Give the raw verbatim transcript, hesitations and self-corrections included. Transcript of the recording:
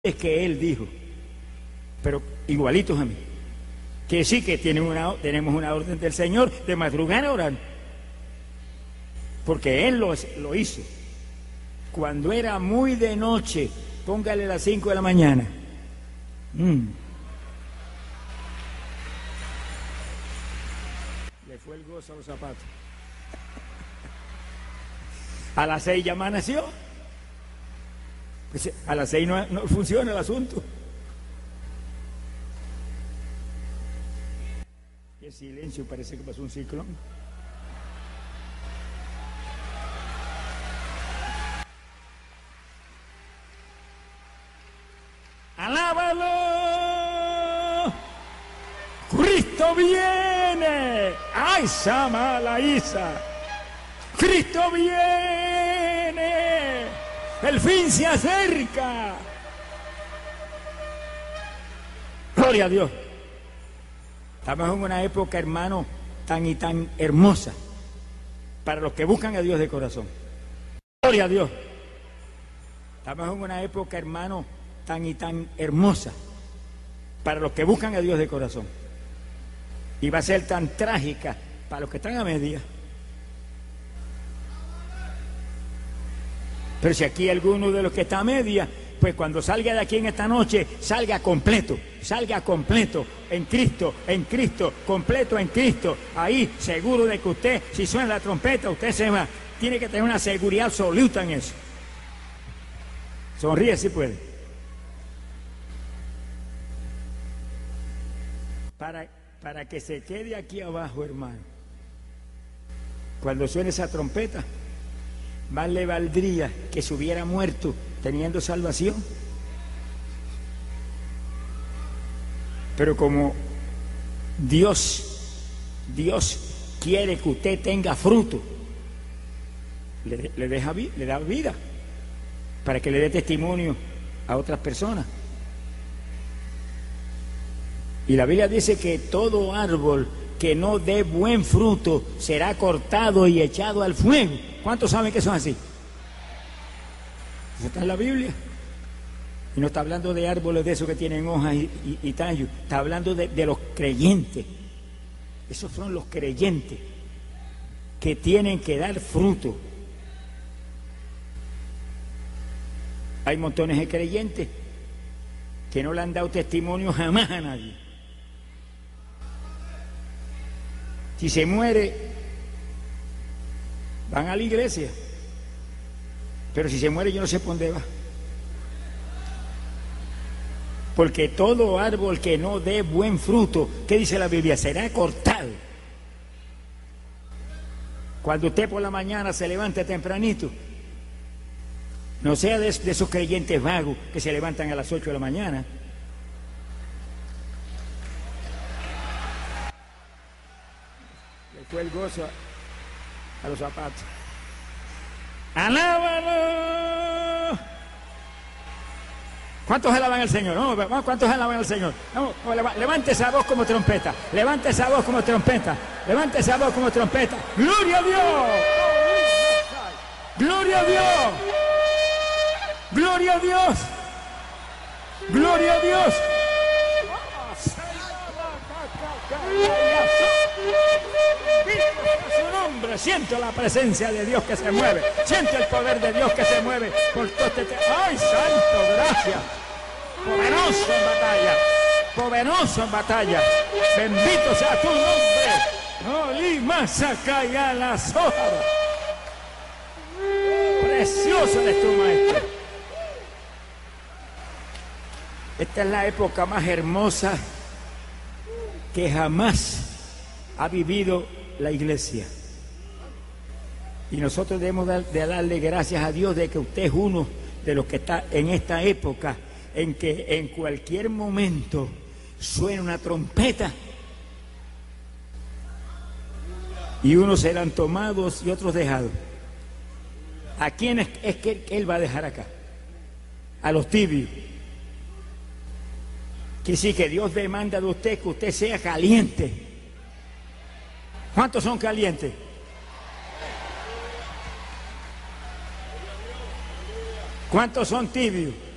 es que él dijo, pero igualitos a mí, que sí que tienen una, tenemos una orden del Señor de madrugar a orar, porque él lo, lo hizo. Cuando era muy de noche, póngale las cinco de la mañana. Mm. Le fue el gozo a los zapatos. A las seis ya amaneció. Pues a las seis no, no funciona el asunto. Y el silencio, parece que pasó un ciclón. ¡Alábalo! ¡Cristo viene! ¡Ay, Samala Isa! ¡Cristo viene! ¡El fin se acerca! ¡Gloria a Dios! Estamos en una época, hermano, tan y tan hermosa para los que buscan a Dios de corazón. ¡Gloria a Dios! Estamos en una época, hermano, tan y tan hermosa para los que buscan a Dios de corazón. Y va a ser tan trágica para los que están a media. Pero si aquí alguno de los que está a media, pues cuando salga de aquí en esta noche, salga completo, salga completo en Cristo, en Cristo, completo en Cristo. Ahí, seguro de que usted, si suena la trompeta, usted se va. Tiene que tener una seguridad absoluta en eso. Sonríe si puede. Para, para que se quede aquí abajo, hermano, cuando suene esa trompeta, más le valdría que se hubiera muerto teniendo salvación. Pero como Dios, Dios quiere que usted tenga fruto, le, le, deja, le da vida para que le dé testimonio a otras personas. Y la Biblia dice que todo árbol que no dé buen fruto será cortado y echado al fuego. ¿Cuántos saben que eso es así? Eso está en la Biblia. Y no está hablando de árboles de esos que tienen hojas y, y, y tallos. Está hablando de, de los creyentes. Esos son los creyentes que tienen que dar fruto. Hay montones de creyentes que no le han dado testimonio jamás a nadie. Si se muere, van a la iglesia, pero si se muere yo no sé por dónde va. Porque todo árbol que no dé buen fruto, ¿qué dice la Biblia? Será cortado. Cuando usted por la mañana se levante tempranito, no sea de, de esos creyentes vagos que se levantan a las ocho de la mañana. Le fue el gozo a los zapatos. ¡Alábalo! ¿Cuántos alaban al Señor? No, vamos, ¿cuántos alaban al Señor? No, no, levante esa voz como trompeta. Levante esa voz como trompeta. Levante esa voz como trompeta. ¡Gloria a Dios! ¡Gloria a Dios! ¡Gloria a Dios! ¡Gloria a Dios! Siento la presencia de Dios que se mueve, siento el poder de Dios que se mueve por todo este... ¡Ay, santo, gracias! Poderoso en batalla, poderoso en batalla, bendito sea tu nombre. No, lima, saca ya las hojas. Precioso eres tu maestro. Esta es la época más hermosa que jamás ha vivido la iglesia. Y nosotros debemos de darle gracias a Dios de que usted es uno de los que está en esta época en que en cualquier momento suena una trompeta y unos serán tomados y otros dejados. ¿A quién es, es que Él va a dejar acá? A los tibios. Que sí, que Dios demanda de usted que usted sea caliente. ¿Cuántos son calientes? ¿Cuántos son tibios?